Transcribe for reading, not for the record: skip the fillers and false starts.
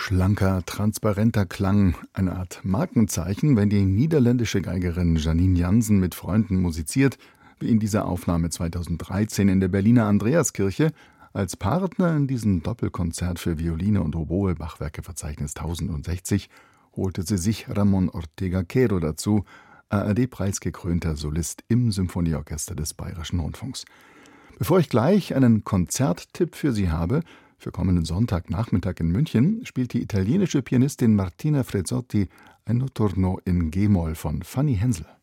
Schlanker, transparenter Klang, eine Art Markenzeichen, wenn die niederländische Geigerin Janine Jansen mit Freunden musiziert, wie in dieser Aufnahme 2013 in der Berliner Andreaskirche. Als Partner in diesem Doppelkonzert für Violine und Oboe Bachwerkeverzeichnis 1060 holte sie sich Ramon Ortega Caro dazu, ARD-preisgekrönter Solist im Symphonieorchester des Bayerischen Rundfunks. Bevor ich gleich einen Konzerttipp für Sie habe, für kommenden Sonntagnachmittag in München spielt die italienische Pianistin Martina Frezzotti ein Notturno in G-Moll von Fanny Hensel.